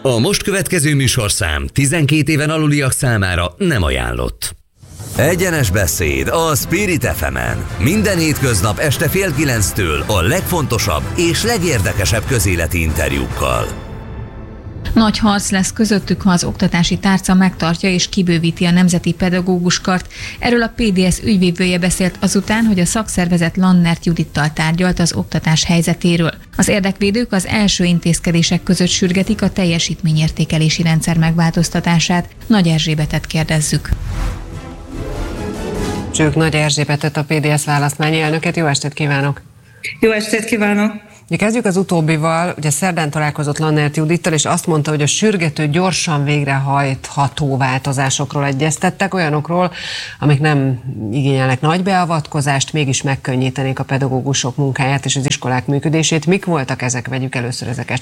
A most következő műsorszám 12 éven aluliak számára nem ajánlott. Egyenes beszéd a Spirit FM-en. Minden hétköznap este 8:30 a legfontosabb és legérdekesebb közéleti interjúkkal. Nagy harc lesz közöttük, ha az oktatási tárca megtartja és kibővíti a nemzeti pedagóguskart. Erről a PDS ügyvívője beszélt azután, hogy a szakszervezet Lannert Judittal tárgyalt az oktatás helyzetéről. Az érdekvédők az első intézkedések között sürgetik a teljesítményértékelési rendszer megváltoztatását. Nagy Erzsébetet kérdezzük. Csők Nagy Erzsébetet, a PDS választmányi elnöket. Jó estét kívánok! Jó estét kívánok! Kezdjük az utóbbival. Ugye szerdán találkozott Lannert Judittal, és azt mondta, hogy a sürgető, gyorsan végrehajtható változásokról egyeztettek, olyanokról, amik nem igényelnek nagy beavatkozást, mégis megkönnyítenék a pedagógusok munkáját és az iskolák működését. Mik voltak ezek? Vegyük először ezeket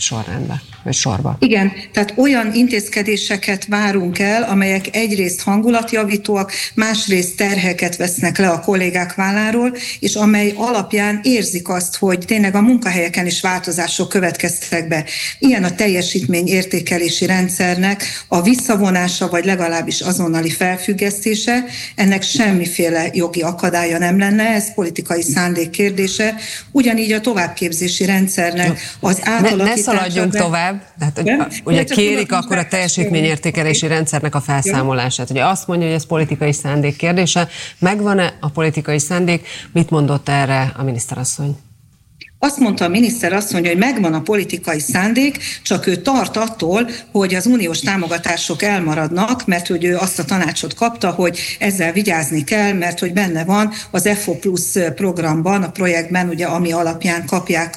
sorba. Igen, tehát olyan intézkedéseket várunk el, amelyek egyrészt hangulatjavítóak, másrészt terheket vesznek le a kollégák válláról, és amely alapján érzik azt, hogy tényleg a munkahelyek is változások következtek be. Ilyen a teljesítményértékelési rendszernek a visszavonása, vagy legalábbis azonnali felfüggesztése. Ennek semmiféle jogi akadálya nem lenne, ez politikai szándék kérdése. Ugyanígy a továbbképzési rendszernek az átalakítása... Ne szaladjunk tovább. Tehát, ugye kérik akkor a teljesítményértékelési rendszernek a felszámolását. Ugye azt mondja, hogy ez politikai szándék kérdése. Megvan-e a politikai szándék? Mit mondott erre a miniszterasszony? Azt mondta a miniszter asszony, hogy megvan a politikai szándék, csak ő tart attól, hogy az uniós támogatások elmaradnak, mert hogy ő azt a tanácsot kapta, hogy ezzel vigyázni kell, mert hogy benne van az FO Plus programban, a projektben, ugye, ami alapján kapják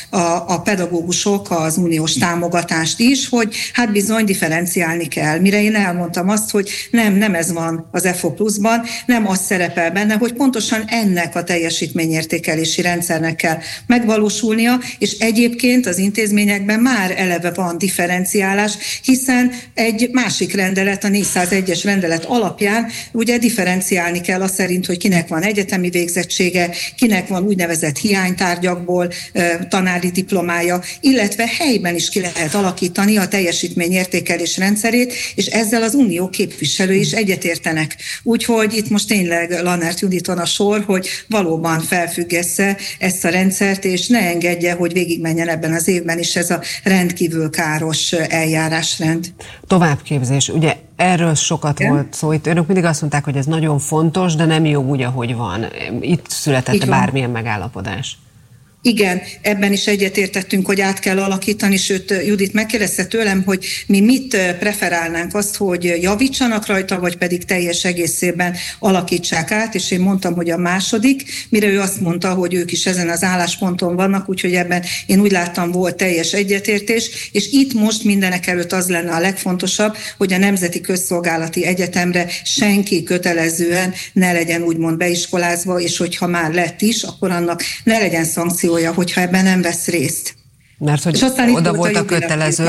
a pedagógusok az uniós támogatást is, hogy hát bizony differenciálni kell. Mire én elmondtam azt, hogy nem ez van az FO Plusban, nem az szerepel benne, hogy pontosan ennek a teljesítményértékelési rendszernek kell megvalósulnia, és egyébként az intézményekben már eleve van differenciálás, hiszen egy másik rendelet, a 401-es rendelet alapján ugye differenciálni kell azt szerint, hogy kinek van egyetemi végzettsége, kinek van úgynevezett hiánytárgyakból tanári diplomája, illetve helyben is ki lehet alakítani a teljesítményértékelés rendszerét, és ezzel az unió képviselői is egyetértenek. Úgyhogy itt most tényleg Lannert Juditon a sor, hogy valóban felfüggesse ezt a rendszert, és ne engedje, hogy végigmenjen ebben az évben is ez a rendkívül káros eljárásrend. Továbbképzés, ugye erről sokat volt szó. Itt önök mindig azt mondták, hogy ez nagyon fontos, de nem jó úgy, ahogy van. Itt született bármilyen megállapodás. Igen, ebben is egyetértettünk, hogy át kell alakítani, sőt Judit megkérdezte tőlem, hogy mi mit preferálnánk, azt, hogy javítsanak rajta, vagy pedig teljes egészében alakítsák át, és én mondtam, hogy a második, mire ő azt mondta, hogy ők is ezen az állásponton vannak, úgyhogy ebben én úgy láttam, volt teljes egyetértés, és itt most mindenek előtt az lenne a legfontosabb, hogy a Nemzeti Közszolgálati Egyetemre senki kötelezően ne legyen úgymond beiskolázva, és hogyha már lett is, akkor annak ne legyen szankció, hogyha ebben nem vesz részt. Mert hogy oda volt a kötelező.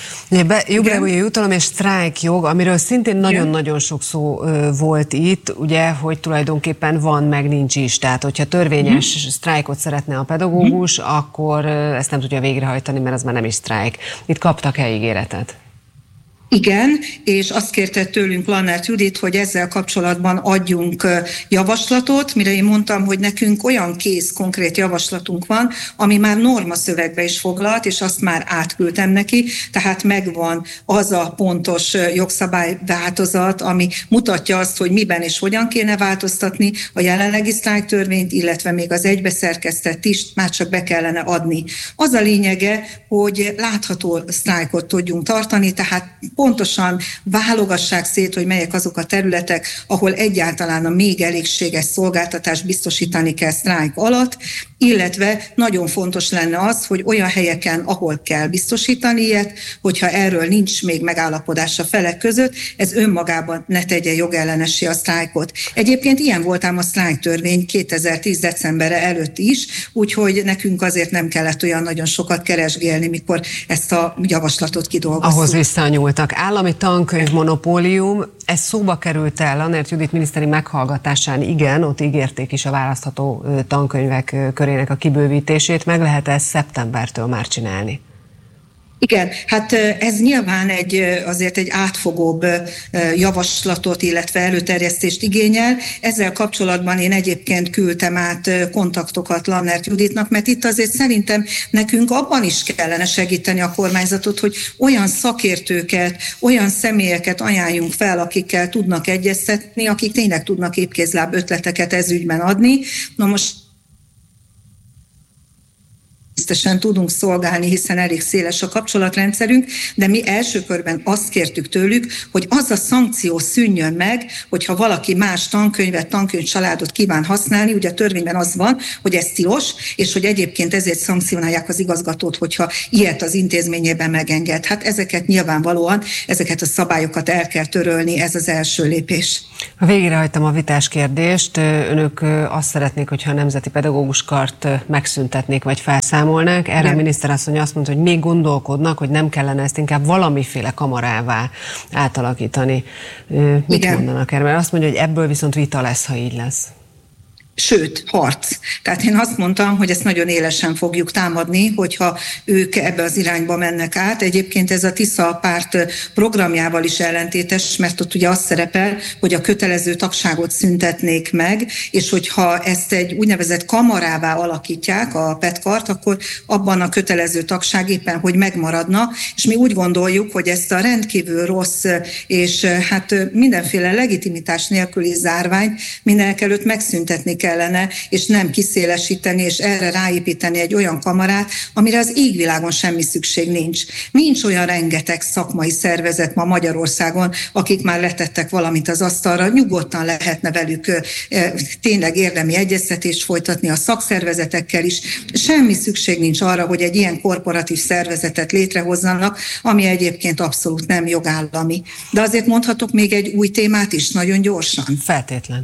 Jubileumi jutalom és sztrájkjog, amiről szintén nagyon-nagyon sok szó volt itt, ugye, hogy tulajdonképpen van, meg nincs is. Tehát, hogyha törvényes sztrájkot szeretne a pedagógus, akkor ezt nem tudja végrehajtani, mert az már nem is sztrájk. Itt kaptak-e ígéretet? Igen, és azt kérte tőlünk Lannert Judit, hogy ezzel kapcsolatban adjunk javaslatot, mire én mondtam, hogy nekünk olyan kész, konkrét javaslatunk van, ami már normaszövegbe is foglalt, és azt már átküldtem neki, tehát megvan az a pontos jogszabályváltozat, ami mutatja azt, hogy miben és hogyan kéne változtatni a jelenlegi sztrájktörvényt, illetve még az egybeszerkesztett is már csak be kellene adni. Az a lényege, hogy látható sztrájkot tudjunk tartani, tehát pontosan válogassák szét, hogy melyek azok a területek, ahol egyáltalán a még elégséges szolgáltatást biztosítani kell sztrájk alatt, illetve nagyon fontos lenne az, hogy olyan helyeken, ahol kell biztosítani ilyet, hogyha erről nincs még megállapodás a felek között, ez önmagában ne tegye jogellenessé a sztrájkot. Egyébként ilyen volt ám a sztrájktörvény 2010. decemberre előtt is, úgyhogy nekünk azért nem kellett olyan nagyon sokat keresgélni, mikor ezt a javaslatot kidolgoztuk. Ahhoz visszanyúltak. Állami tankönyv monopólium, ez szóba került el Lannert Judit miniszteri meghallgatásán, igen, ott ígérték is a választható tankönyvek körének a kibővítését, meg lehet ezt szeptembertől már csinálni? Igen, hát ez nyilván azért egy átfogóbb javaslatot, illetve előterjesztést igényel. Ezzel kapcsolatban én egyébként küldtem át kontaktokat Lannert Juditnak, mert itt azért szerintem nekünk abban is kellene segíteni a kormányzatot, hogy olyan szakértőket, olyan személyeket ajánljunk fel, akikkel tudnak egyeztetni, akik tényleg tudnak épkézláb ötleteket ez ügyben adni. Na most biztosan tudunk szolgálni, hiszen elég széles a kapcsolatrendszerünk, de mi első körben azt kértük tőlük, hogy az a szankció szűnjön meg, hogyha valaki más tankönyvcsaládot kíván használni, ugye a törvényben az van, hogy ez tilos, és hogy egyébként ezért szankcionálják az igazgatót, hogyha ilyet az intézményében megenged. Hát ezeket a szabályokat el kell törölni, ez az első lépés. A végére hagytam a vitás kérdést. Önök azt szeretnék, hogyha a Nemzeti Pedagógus Kart megszüntetnék, vagy felszámolnák. Erre a miniszterasszony azt mondta, hogy még gondolkodnak, hogy nem kellene ezt inkább valamiféle kamarává átalakítani. Mit mondanak erre? Mert azt mondja, hogy ebből viszont vita lesz, ha így lesz. Sőt, harc. Tehát én azt mondtam, hogy ezt nagyon élesen fogjuk támadni, hogyha ők ebbe az irányba mennek át. Egyébként ez a Tisza párt programjával is ellentétes, mert ott ugye az szerepel, hogy a kötelező tagságot szüntetnék meg, és hogyha ezt egy úgynevezett kamarává alakítják, a PET-kart, akkor abban a kötelező tagság éppen, hogy megmaradna, és mi úgy gondoljuk, hogy ezt a rendkívül rossz és hát mindenféle legitimitás nélküli zárványt mindenekelőtt megszüntetni kellene, és nem kiszélesíteni, és erre ráépíteni egy olyan kamarát, amire az égvilágon semmi szükség nincs. Nincs olyan rengeteg szakmai szervezet ma Magyarországon, akik már letettek valamit az asztalra, nyugodtan lehetne velük tényleg érdemi egyeztetést folytatni a szakszervezetekkel is. Semmi szükség nincs arra, hogy egy ilyen korporatív szervezetet létrehozzanak, ami egyébként abszolút nem jogállami. De azért mondhatok még egy új témát is, nagyon gyorsan. Feltétlen.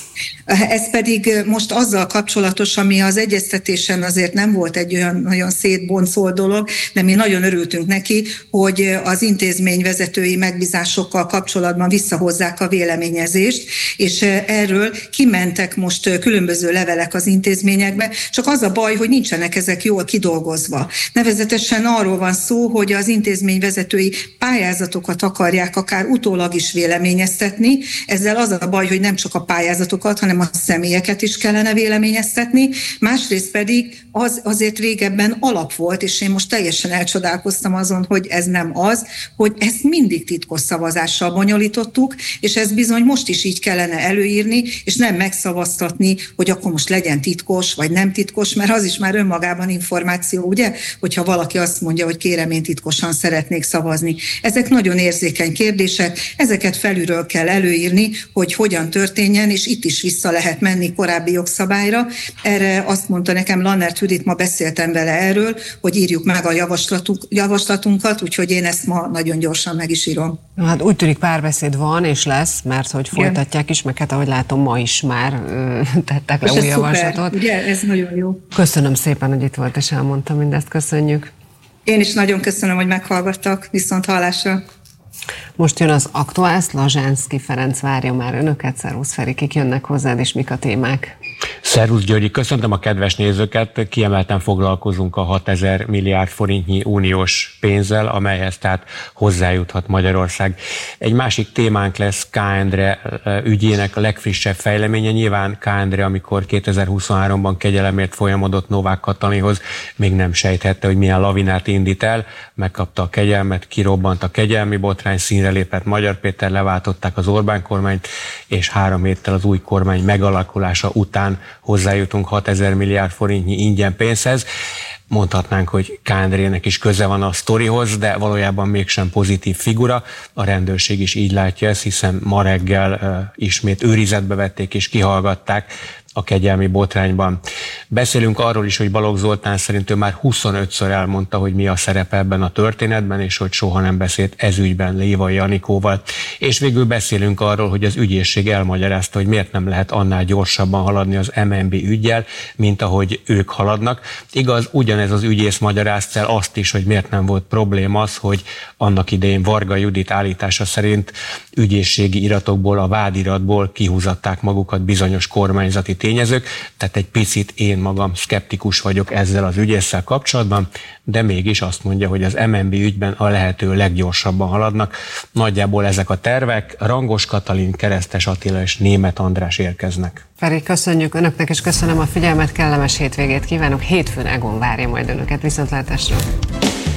Ez pedig most azzal kapcsolatos, ami az egyeztetésen azért nem volt egy olyan nagyon szétboncolt dolog, de mi nagyon örültünk neki, hogy az intézmény vezetői megbízásokkal kapcsolatban visszahozzák a véleményezést, és erről kimentek most különböző levelek az intézményekbe, csak az a baj, hogy nincsenek ezek jól kidolgozva. Nevezetesen arról van szó, hogy az intézmény vezetői pályázatokat akarják akár utólag is véleményeztetni, ezzel az a baj, hogy nem csak a pályázatokat, hanem a személyeket is kellene véleményeztetni, másrészt pedig azért régebben alap volt, és én most teljesen elcsodálkoztam azon, hogy ez nem az, hogy ezt mindig titkos szavazással bonyolítottuk, és ez bizony most is így kellene előírni, és nem megszavaztatni, hogy akkor most legyen titkos, vagy nem titkos, mert az is már önmagában információ, ugye, hogyha valaki azt mondja, hogy kérem, én titkosan szeretnék szavazni. Ezek nagyon érzékeny kérdések, ezeket felülről kell előírni, hogy hogyan történjen, és itt is vissza lehet menni korábbi jogszabályra. Erre azt mondta nekem Lannert Judit, ma beszéltem vele erről, hogy írjuk meg a javaslatunkat, úgyhogy én ezt ma nagyon gyorsan meg is írom. Hát úgy tűnik párbeszéd van és lesz, mert hogy folytatják is, meg hát ahogy látom, ma is már tettek le új javaslatot. Ugye, ez nagyon jó. Köszönöm szépen, hogy itt volt és elmondta mindezt, köszönjük. Én is nagyon köszönöm, hogy meghallgattak, viszont hallásra. Most jön az Aktuál, Lazsánszky Ferenc várja már önöket. Szervusz Feri, kik jönnek hozzád, és mik a témák? Szervusz Györgyi, köszöntöm a kedves nézőket. Kiemelten foglalkozunk a 6000 milliárd forintnyi uniós pénzzel, amelyhez tehát hozzájuthat Magyarország. Egy másik témánk lesz K. Endre ügyének a legfrissebb fejleménye. Nyilván K. Endre, amikor 2023-ban kegyelemért folyamodott Novák Katalinhoz, még nem sejthette, hogy milyen lavinát indít el. Megkapta a kegyelmet, kirobbant a kegyelmi botrány, színre lépett Magyar Péter, leváltották az Orbán kormányt, és 3 héttel az új kormány megalakulása után hozzájutunk 6000 milliárd forintnyi ingyen pénzhez. Mondhatnánk, hogy K. Endrének is köze van a sztorihoz, de valójában mégsem pozitív figura. A rendőrség is így látja ezt, hiszen ma reggel ismét őrizetbe vették és kihallgatták a kegyelmi botrányban. Beszélünk arról is, hogy Balogh Zoltán szerint ő már 25-ször elmondta, hogy mi a szerepe ebben a történetben, és hogy soha nem beszélt ez ügyben Lévai Anikóval. És végül beszélünk arról, hogy az ügyészség elmagyarázta, hogy miért nem lehet annál gyorsabban haladni az MNB üggyel, mint ahogy ők haladnak. Igaz, ugyanez az ügyész magyarázta el azt is, hogy miért nem volt probléma az, hogy annak idején Varga Judit állítása szerint ügyészségi iratokból, a vádiratból kihúzatták magukat bizonyos kormányzati tényezők, tehát egy picit én magam szkeptikus vagyok ezzel az ügyésszel kapcsolatban, de mégis azt mondja, hogy az MNB ügyben a lehető leggyorsabban haladnak. Nagyjából ezek a tervek, Rangos Katalin, Keresztes Attila és Németh András érkeznek. Feri, köszönjük önöknek, és köszönöm a figyelmet, kellemes hétvégét kívánok. Hétfőn Egon várja majd önöket, viszontlátásra!